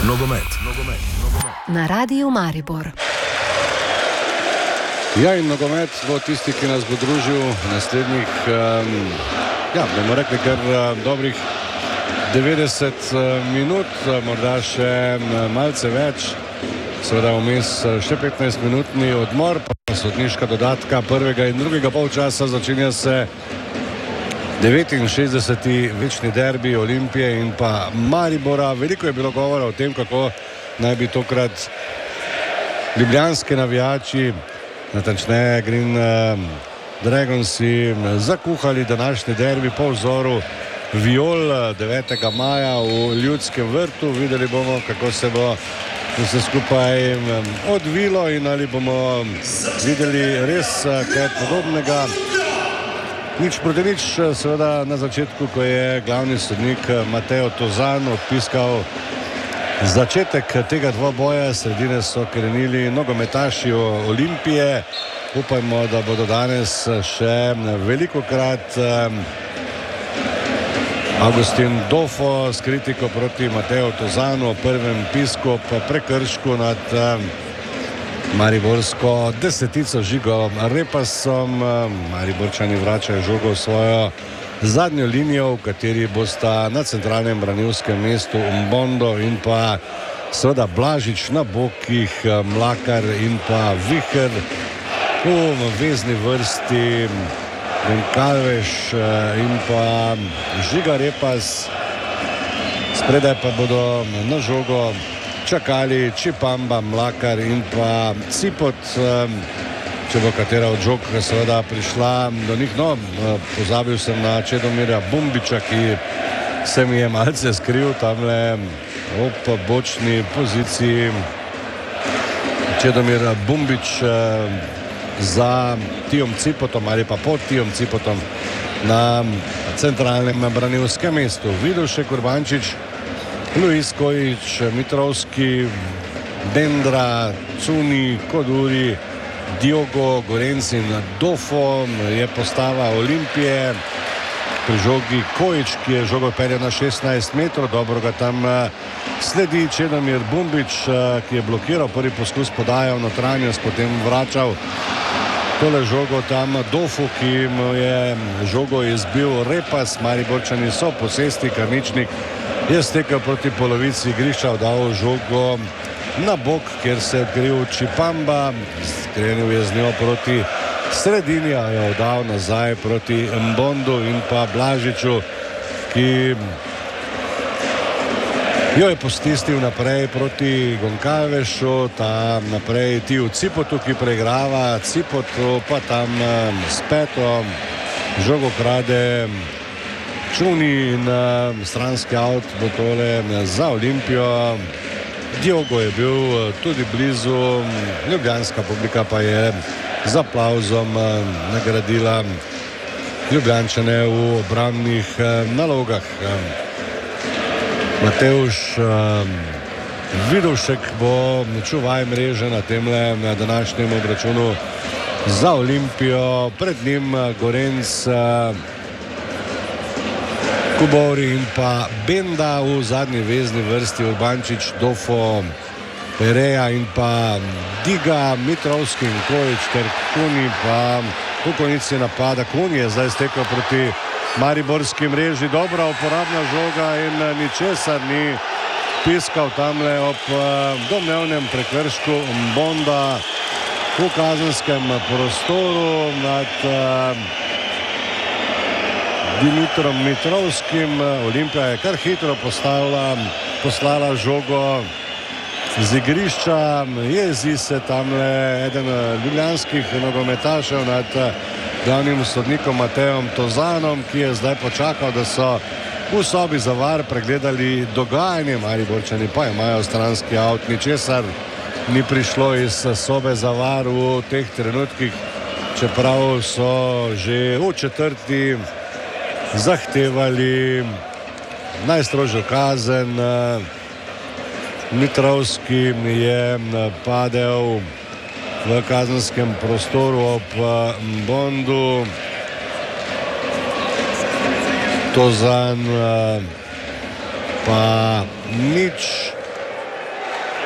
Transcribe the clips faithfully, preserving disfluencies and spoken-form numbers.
Nogomet, nogomet, nogomet. Na Radiu Maribor. Ja, in nogomet bo tisti, ki nas bo družil naslednjih, um, ja, bomo rekli, kar uh, dobrih devetdeset minut, morda še malce več. Seveda vmes še petnajstminutni odmor, pa sodniška dodatka prvega in drugega polčasa. Začenja se devetinšestdeseti večni derbi Olimpije in pa Maribora. Veliko je bilo govora o tem, kako naj bi tokrat ljubljanski navijači, natančneje Green Dragonsi, zakuhali današnji derbi po vzoru Viol devetega maja v Ljudskem vrtu. Videli bomo, kako se bo vse skupaj odvilo in ali bomo videli res kaj podobnega. Nič proti nič, seveda na začetku, ko je glavni sodnik Mateo Tozan odpiskal začetek tega dvoboja, sredine so krenili nogometaši Olimpije. Upajmo, da bodo danes še velikokrat Agustin Dofo s kritiko proti Mateo Tozanu o prvem pisku po prekršku nad mariborsko desetico Žigo Repasom. Mariborčani vračajo žogo v svojo zadnjo linijo, v kateri bosta na centralnem branilskem mestu Mbondo in pa seveda Blažič na bokih, Mlakar in pa Viher. V vezni vrsti Goncalves in pa Žiga Repas. Spredaj pa bodo na žogo čakali Čipamba, Mlakar in pa Cipot, če bo katera od žog seveda prišla do njih. No, pozabil sem na Čedomirja Bumbiča, ki se mi je malce skril tamle ob bočni poziciji. Čedomir Bumbič za Tijom Cipotom ali pa pod Tijom Cipotom na centralnem branilskem mestu. Vidušek Urbančič, Luis Kojić, Mitrovski, Dendra, Cuni, Koduri, Diogo, Gorenc in Dofo je postava Olimpije. Pri žogi Kojić, ki je žogo pelje na šestnajst metrov, dobro ga tam sledi Čedomir Bumbič, ki je blokiral prvi poskus, podajal notranjost, potem vračal tole žogo tam Dofu, ki mu je žogo izbil Repas. Mariborčani so posesti, Karničnik je stekel proti polovici igrišča, dal žogo na bok, kjer se je odkril Čipamba, skrenil je z njo proti sredini, a je oddal nazaj proti Mbondu in pa Blažiču, ki jo je postisnil naprej proti Goncalvesu, ta naprej Tiju Cipotu, ki preigrava, Cipotu pa tam s petom žogo krade Čuni in stranski avt bo tole za Olimpijo. Diogo je bil tudi blizu, ljubljanska publika pa je z aplavzom nagradila Ljubljančane v obrambnih nalogah. Mateuš Vidovšek bo čuvaj mreže na temle na današnjem obračunu za Olimpijo. Pred njim Gorenc, Kubori in pa Benda, v zadnji vezni vrsti Urbančič, Dofo, Pereja in pa Diga, Mitrovski in Kojić ter Kuni, pa v konici napada Kuni je zdaj stekel proti mariborski mreži. Dobra uporabna žoga in ničesar ni piskal tamle ob domnevnem prekršku Mbonda v kazenskem prostoru nad Dimitrom Mitrovskim. Olimpija je kar hitro postavila, poslala žogo z igrišča. Jezi se tamle eden ljubljanskih nogometašev nad glavnim sodnikom Mateom Tozanom, ki je zdaj počakal, da so v sobi za var pregledali dogajanje. Mariborčani pa imajo stranski avt, ničesar ni prišlo iz sobe za var v teh trenutkih, čeprav so že v četrti zahtevali najstrožjo kazen. Mitrovski je padel v kazenskem prostoru ob Mbondu. Tozan pa nič.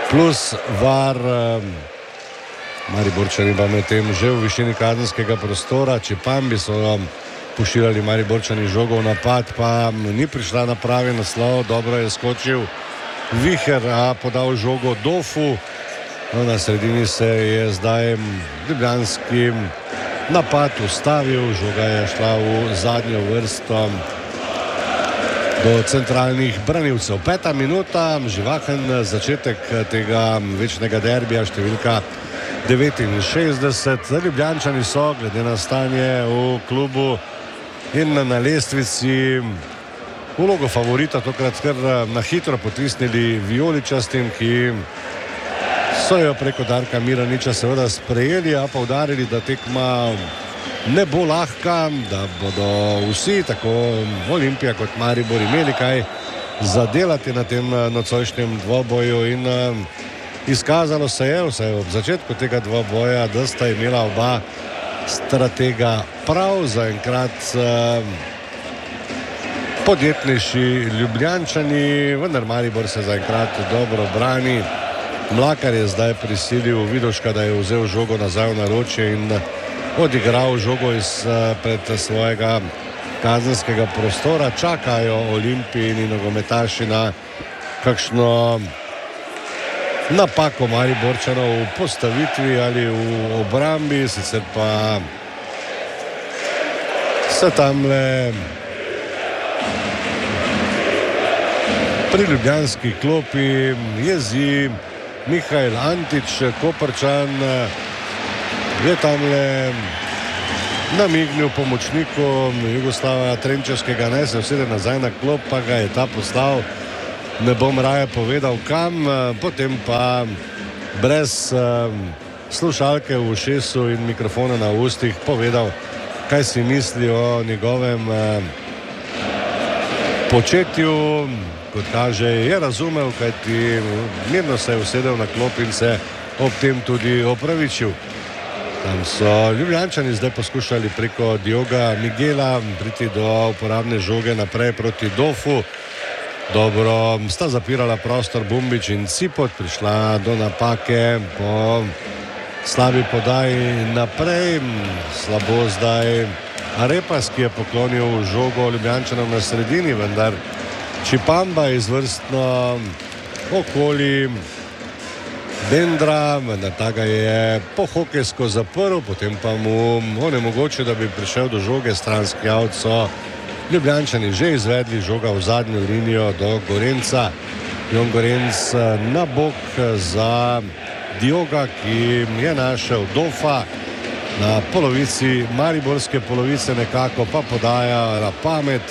plus var. Mariborčani pa med tem že v višini kazenskega prostora, če pa bi so pošiljali Mariborčani žogo v napad, pa ni prišla na pravi naslov, dobro je skočil Viher, a podal žogo Dofu. No, na sredini se je zdaj ljubljanski napad ustavil, žoga je šla v zadnjo vrsto do centralnih branilcev. Peta minuta, živahen začetek tega večnega derbija, številka devetinšestdeset. Ljubljančani so glede na stanje v klubu in na lestvici vlogo favorita tokrat kar na hitro potisnili vijoličastim, ki so jo preko Darka Miraniča seveda sprejeli, a poudarili, da tekma ne bo lahka, da bodo vsi, tako Olimpija kot Maribor, imeli kaj zadelati na tem nocojšnjem dvoboju in izkazalo se je vsaj ob začetku tega dvoboja, da sta imela oba stratega prav. Zaenkrat podjetnejši Ljubljančani, vendar Maribor se zaenkrat dobro brani. Mlakar je zdaj prisilil Vidoška, da je vzel žogo nazaj v naročje in odigral žogo izpred svojega kazenskega prostora. Čakajo Olimpijini nogometaši na kakšno napako Mariborčanov v postavitvi ali v obrambi, sicer pa se tamle pri ljubljanski klopi jezi Mihajl Antič. Koprčan je tamle namignil pomočniku Jugoslava Trenčevskega, ne se usede nazaj na klop, pa ga je ta poslal, ne bom raje povedal kam, potem pa brez uh, slušalke v ušesu in mikrofona na ustih povedal, kaj si misli o njegovem uh, početju. Kot kaže, je razumel, kajti mirno se je usedel na klop in se ob tem tudi opravičil. Tam so Ljubljančani zdaj poskušali preko Dioga Miguela priti do uporabne žoge naprej proti Dofu. Dobro sta zapirala prostor Bumbič in Cipot, prišla do napake po slabi podaji naprej. Slabo zdaj Arepas, ki je poklonil žogo Ljubljančanom na sredini, vendar Čipamba izvrstno okoli Bendra, vendar ta ga je po hokejsko zaprl, potem pa mu onemogočil, da bi prišel do žoge. Stranski avt so Ljubljančani že izvedli, žoga v zadnjo linijo do Gorenca. Jon Gorenc na bok za Dioga, ki je našel Dofa na polovici mariborske polovice, nekako pa podaja na pamet.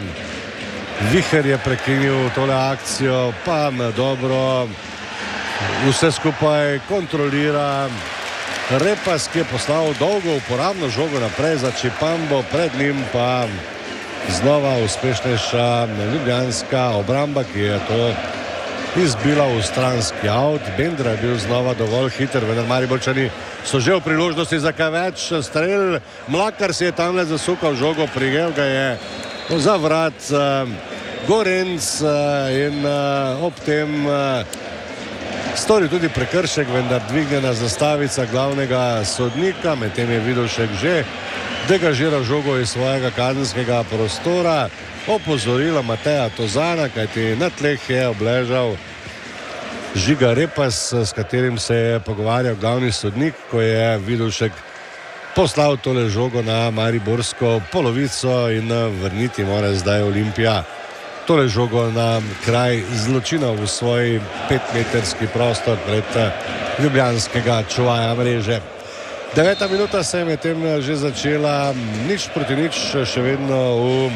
Viher je prekinil tole akcijo, pa dobro vse skupaj kontrolira Repas, ki je poslal dolgo uporabno žogo naprej za Čipambo, pred njim pa znova uspešnejša ljubljanska obramba, ki je to izbila v stranski avt. Bendra je bil znova dovolj hiter, vendar Mariborčani so že v priložnosti za kaj več strel. Mlakar si je tamle zasukal žogo, prigel ga je za vrat uh, Gorenc uh, in uh, ob tem uh, storil tudi prekršek, vendar dvignjena zastavica glavnega sodnika, medtem je Vidošek že degažiral žogo iz svojega kazenskega prostora. Opozorila Mateja Tozana, kajti na tleh je obležal Žiga Repas, s katerim se je pogovarjal glavni sodnik, ko je Vidošek poslal tole žogo na mariborsko polovico in vrniti mora zdaj Olimpija tole žogo na kraj zločina v svoj petmetrski prostor pred ljubljanskega čuvaja mreže. Deveta minuta se je medtem že začela, nič proti nič, še vedno v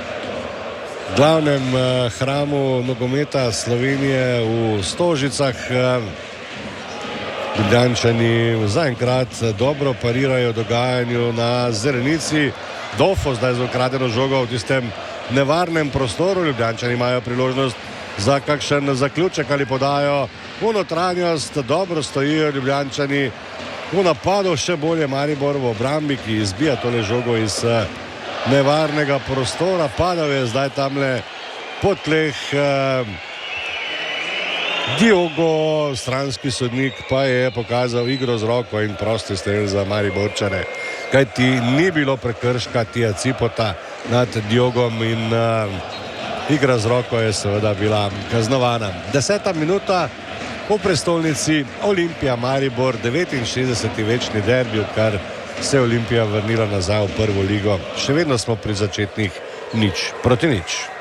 glavnem hramu nogometa Slovenije v Stožicah. Ljubljančani zaenkrat dobro parirajo dogajanju na zelenici. Dofo zdaj z ukradeno žogo v tistem nevarnem prostoru. Ljubljančani imajo priložnost za kakšen zaključek ali podajo v notranjost. Dobro stojijo Ljubljančani v napadu, še bolje Maribor v obrambi, ki izbija tole žogo iz nevarnega prostora. Padal je zdaj tamle po tleh Diogo, stranski sodnik, pa je pokazal igro z roko in prosti strel za Mariborčane. Kajti ni bilo prekrška Tija Cipota nad Diogom in uh, igra z roko je seveda bila kaznovana. Deseta minuta po prestolnici Olimpija Maribor, devetinšestdeseti večni derbi, odkar se je Olimpija vrnila nazaj v prvo ligo. Še vedno smo pri začetnih nič proti nič.